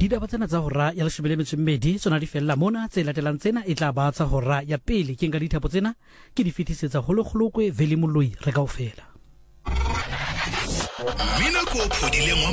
Ditaba tsena tsa hora ya 12 tsona di fella mona tse latelang tsena e tla ba tsa hora ya pele ke nka dithapo tsena ke di fetisetsa holokgolokwe vele moloi re kaofela. Mina ko phodile